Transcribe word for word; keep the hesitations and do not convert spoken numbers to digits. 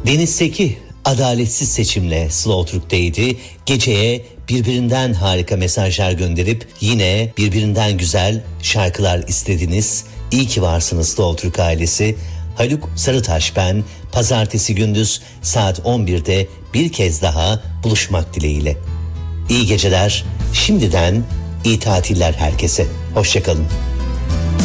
Deniz Seki adaletsiz seçimle Slow Türk'teydi. Geceye birbirinden harika mesajlar gönderip yine birbirinden güzel şarkılar istediniz. İyi ki varsınız Slow Türk ailesi. Haluk Sarıtaş ben. Pazartesi gündüz saat on birde bir kez daha buluşmak dileğiyle. İyi geceler. Şimdiden iyi tatiller herkese. Hoşça kalın.